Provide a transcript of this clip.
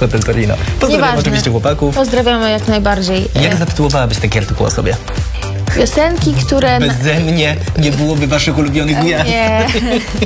Hotel Torino. Pozdrawiam Nieważne. oczywiście chłopaków. Pozdrawiamy jak najbardziej. Jak zatytułowałabyś taki artykuł o sobie? Piosenki, które... Beze mnie nie byłoby waszych ulubionych gwiazd. Nie.